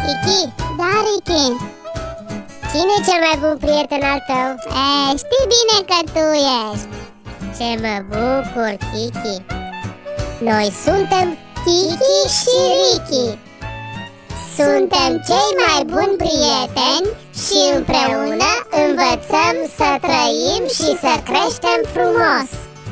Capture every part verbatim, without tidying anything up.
Kiki? Da, Ricky. Cine e cel mai bun prieten al tău? E, știi bine că tu ești. Ce mă bucur, Kiki. Noi suntem Kiki și Ricky. Suntem cei mai buni prieteni și împreună învățăm să trăim și să creștem frumos.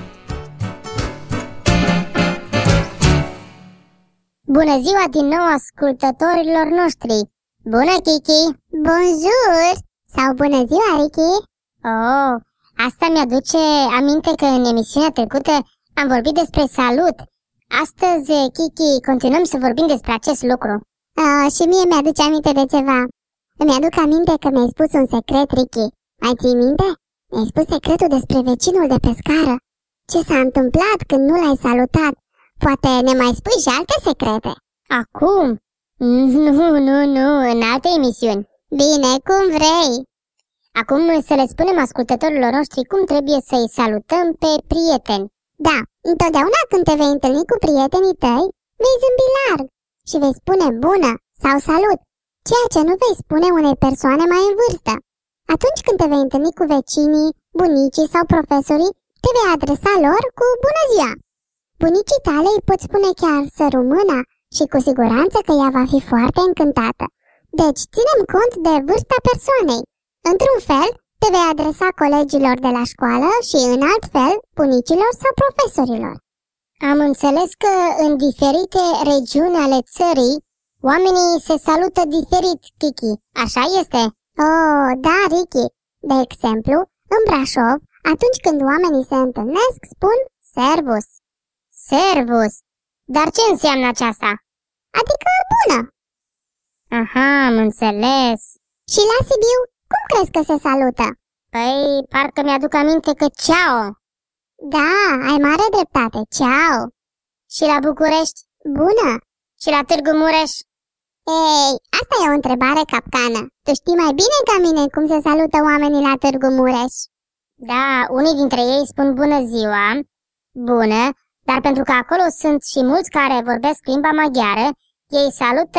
Bună ziua din nou ascultătorilor noștri! Bună, Kiki! Bonjour! Sau bună ziua, Ricky! Oh, asta mi-aduce aminte că în emisiunea trecută am vorbit despre salut. Astăzi, Kiki, continuăm să vorbim despre acest lucru. Oh, și mie mi-aduce aminte de ceva. Îmi aduc aminte că mi-ai spus un secret, Ricky. Mai ții minte? Mi-ai spus secretul despre vecinul de pe scară. Ce s-a întâmplat când nu l-ai salutat? Poate ne mai spui și alte secrete. Acum? Nu, nu, nu, în alte emisiuni. Bine, cum vrei. Acum să le spunem ascultătorilor noștri cum trebuie să-i salutăm pe prieteni. Da, întotdeauna când te vei întâlni cu prietenii tăi, vei zâmbi larg și vei spune bună sau salut, ceea ce nu vei spune unei persoane mai în vârstă. Atunci când te vei întâlni cu vecinii, bunicii sau profesorii, te vei adresa lor cu bună ziua. Bunicii tale îi poți spune chiar să rămână și cu siguranță că ea va fi foarte încântată. Deci ținem cont de vârsta persoanei. Într-un fel, te vei adresa colegilor de la școală și în alt fel, bunicilor sau profesorilor. Am înțeles că în diferite regiuni ale țării, oamenii se salută diferit, Kiki. Așa este? Oh, da, Ricky. De exemplu, în Brașov, atunci când oamenii se întâlnesc, spun servus. Servus? Dar ce înseamnă aceasta? Adică bună. Aha, am înțeles. Și la Sibiu, cum crezi că se salută? Păi, parcă mi-aduc aminte că ceau. Da, ai mare dreptate, ceau. Și la București, bună. Și la Târgu Mureș? Ei, asta e o întrebare capcană. Tu știi mai bine ca mine cum se salută oamenii la Târgu Mureș. Da, unii dintre ei spun bună ziua, bună, dar pentru că acolo sunt și mulți care vorbesc limba maghiară, ei salută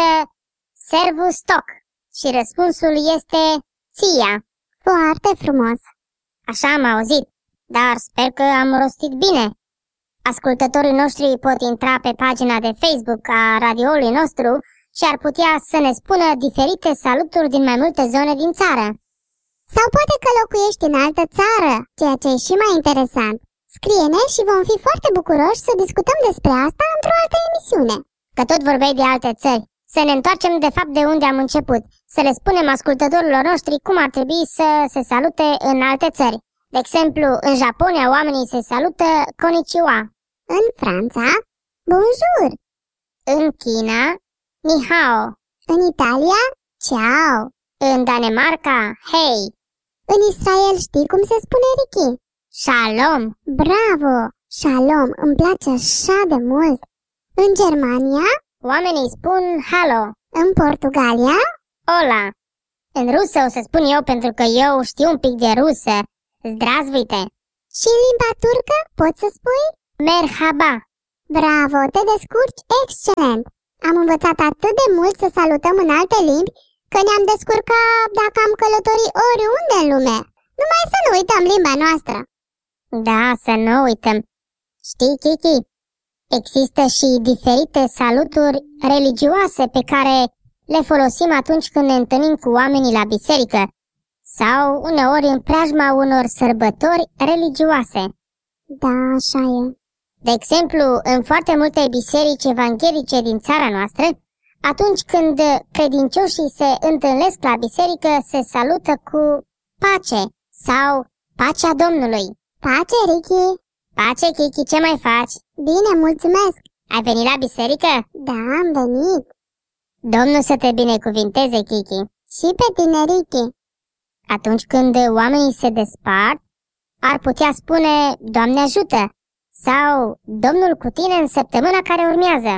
servus stoc și răspunsul este ția. Foarte frumos. Așa am auzit, dar sper că am rostit bine. Ascultătorii noștri pot intra pe pagina de Facebook a radioului nostru și ar putea să ne spună diferite saluturi din mai multe zone din țară. Sau poate că locuiești în altă țară, ceea ce e și mai interesant. Scrie-ne și vom fi foarte bucuroși să discutăm despre asta într-o altă emisiune. Că tot vorbeai de alte țări, să ne întoarcem de fapt de unde am început, să le spunem ascultătorilor noștri cum ar trebui să se salute în alte țări. De exemplu, în Japonia oamenii se salută konnichiwa. În Franța, bonjour. În China, ni hao. În Italia, ciao. În Danemarca, hei. În Israel știi cum se spune, Ricky? Shalom! Bravo! Shalom! Îmi place așa de mult! În Germania, oamenii spun hallo. În Portugalia, hola. În rusă o să spun eu pentru că eu știu un pic de rusă. Zdravstvuyte! Și în limba turcă poți să spui? Merhaba! Bravo! Te descurci excelent! Am învățat atât de mult să salutăm în alte limbi că ne-am descurcat dacă am călătorit oriunde în lume. Numai să nu uităm limba noastră. Da, să nu uităm. Știi, Kiki, există și diferite saluturi religioase pe care le folosim atunci când ne întâlnim cu oamenii la biserică sau uneori în preajma unor sărbători religioase. Da, așa e. De exemplu, în foarte multe biserici evanghelice din țara noastră, atunci când credincioșii se întâlnesc la biserică, se salută cu pace sau pacea Domnului. Pace, Ricky! Pace, Kiki, ce mai faci? Bine, mulțumesc! Ai venit la biserică? Da, am venit! Domnul să te binecuvinteze, Kiki! Și pe tine, Ricky! Atunci când oamenii se despart, ar putea spune Doamne ajută! Sau Domnul cu tine în săptămâna care urmează.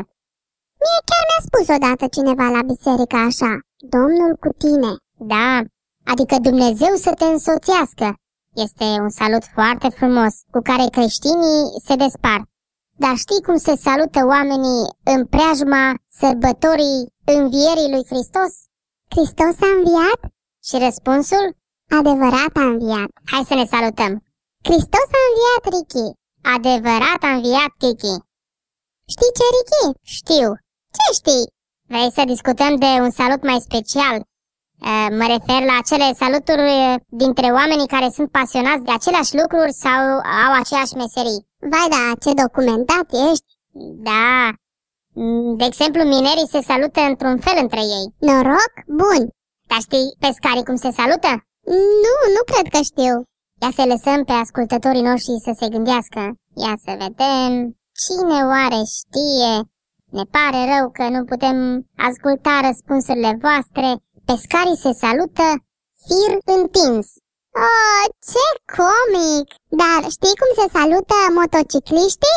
Mie chiar mi-a spus odată cineva la biserică așa, Domnul cu tine. Da, adică Dumnezeu să te însoțească. Este un salut foarte frumos, cu care creștinii se despart. Dar știi cum se salută oamenii în preajma sărbătorii învierii lui Hristos? Hristos a înviat? Și răspunsul? Adevărat a înviat. Hai să ne salutăm. Hristos a înviat, Ricky. Adevărat a înviat, Kiki. Știi ce, Ricky? Știu. Ce știi? Vrei să discutăm de un salut mai special? Mă refer la acele saluturi dintre oamenii care sunt pasionați de aceleași lucruri sau au aceeași meserii. Vai da, ce documentat ești! Da. De exemplu, minerii se salută într-un fel între ei. Noroc? Bun. Dar știi pescarii cum se salută? Nu, nu cred că știu. Ia să lăsăm pe ascultătorii noștri să se gândească. Ia să vedem. Cine oare știe? Ne pare rău că nu putem asculta răspunsurile voastre. Pescarii se salută fir întins. Oh, ce comic! Dar știi cum se salută motocicliștii?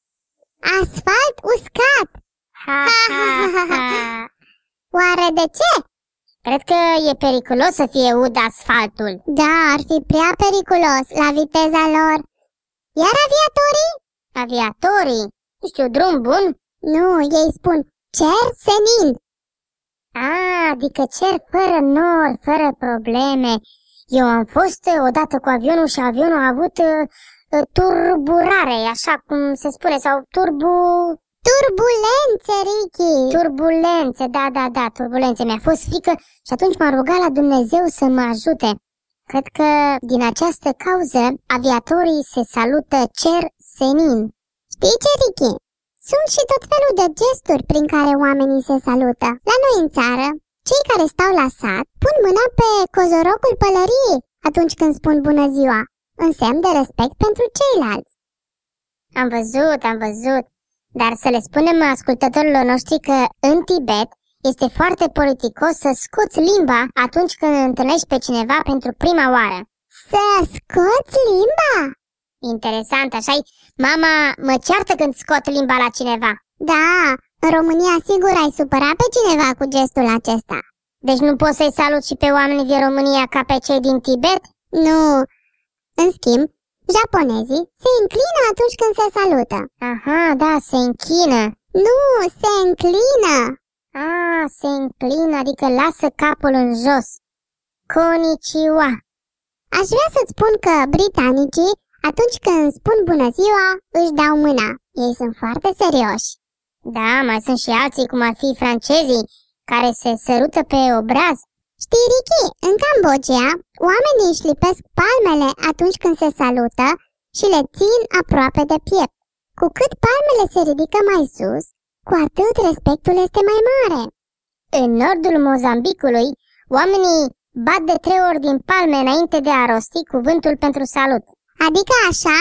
Asfalt uscat! Ha, ha, ha, ha. Oare de ce? Cred că e periculos să fie ud asfaltul. Da, ar fi prea periculos la viteza lor. Iar aviatorii? Aviatorii? Nu știu, drum bun? Nu, ei spun cer senin. Ah, adică cer fără nori, fără probleme. Eu am fost odată cu avionul și avionul a avut uh, turburare, așa cum se spune, sau turbu... Turbulențe, Ricky! Turbulențe, da, da, da, turbulențe. Mi-a fost frică și atunci m-am rugat la Dumnezeu să mă ajute. Cred că din această cauză aviatorii se salută cer senin. Știi ce, Ricky? Sunt și tot felul de gesturi prin care oamenii se salută. La noi în țară, cei care stau la sat pun mâna pe cozorocul pălăriei atunci când spun bună ziua, în semn de respect pentru ceilalți. Am văzut, am văzut. Dar să le spunem ascultătorilor noștri că în Tibet este foarte politicos să scoți limba atunci când întâlnești pe cineva pentru prima oară. Să scoți limba? Interesant, așa-i? Mama mă ceartă când scot limba la cineva. Da, în România sigur ai supărat pe cineva cu gestul acesta. Deci nu poți să-i salut și pe oamenii din România ca pe cei din Tibet? Nu. În schimb, japonezii se înclină atunci când se salută. Aha, da, se închină. Nu, se înclină. Ah, se înclină, adică lasă capul în jos. Konnichiwa. Aș vrea să-ți spun că britanicii, atunci când spun bună ziua, își dau mâna. Ei sunt foarte serioși. Da, mai sunt și alții, cum ar fi francezii, care se sărută pe obraz. Știi, Ricky, în Cambodgia, oamenii își lipesc palmele atunci când se salută și le țin aproape de piept. Cu cât palmele se ridică mai sus, cu atât respectul este mai mare. În nordul Mozambicului, oamenii bat de trei ori din palme înainte de a rosti cuvântul pentru salut. Adică așa?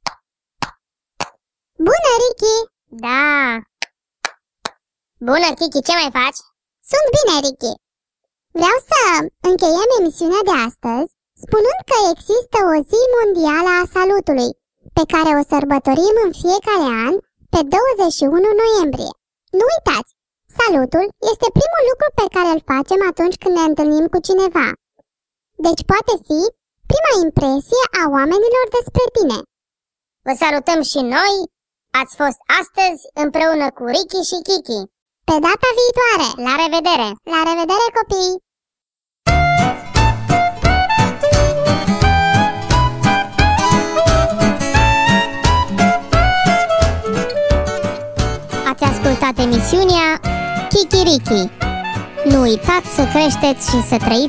Bună, Ricky! Da! Bună, Kiki, ce mai faci? Sunt bine, Ricky. Vreau să încheiem emisiunea de astăzi spunând că există o zi mondială a salutului, pe care o sărbătorim în fiecare an pe douăzeci și unu noiembrie. Nu uitați, salutul este primul lucru pe care îl facem atunci când ne întâlnim cu cineva. Deci poate fi prima impresie a oamenilor despre tine. Vă salutăm și noi, ați fost astăzi împreună cu Ricky și Kiki. Pe data viitoare, la revedere! La revedere, copii! Ați ascultat emisiunea Kikiriki. Nu uitați să creșteți și să trăiți